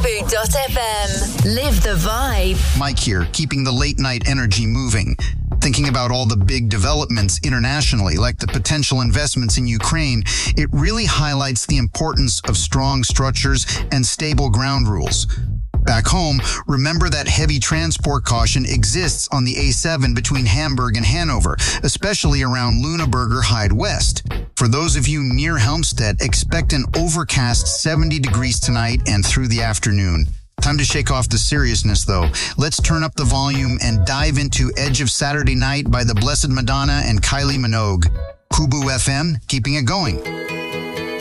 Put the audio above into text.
Fubu.fm. Live the vibe. Mike here, keeping the late night energy moving. Thinking about all the big developments internationally, like the potential investments in Ukraine, it really highlights the importance of strong structures and stable ground rules. Back home, remember that heavy transport caution exists on the A7 between Hamburg and Hanover, especially around Lüneburger Heide West. For those of you near Helmstedt, expect an overcast 70 degrees tonight and through the afternoon. Time to shake off the seriousness, though. Let's turn up the volume and dive into Edge of Saturday Night by the Blessed Madonna and Kylie Minogue. Fubu FM, keeping it going.